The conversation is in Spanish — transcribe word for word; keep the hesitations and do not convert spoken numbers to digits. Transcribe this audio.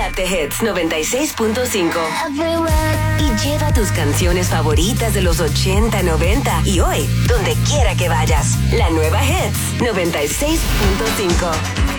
Quédate Hits noventa y seis punto cinco. Y lleva tus canciones favoritas de los ochenta, noventa y hoy, donde quiera que vayas. La nueva Hits noventa y seis punto cinco.